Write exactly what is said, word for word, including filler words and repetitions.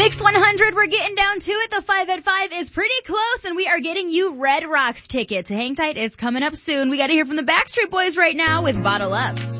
Mix one hundred, we're getting down to it. The five at five is pretty close, and we are getting you Red Rocks tickets. Hang tight, it's coming up soon. We gotta hear from the Backstreet Boys right now with Bottle Up.